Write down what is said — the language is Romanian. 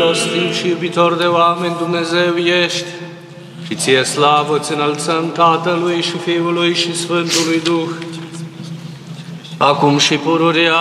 milostiv și iubitor de oameni, Dumnezeu ești, și ție slavă îți înălțăm Tatălui și Fiului și Sfântului Duh, acum și pururea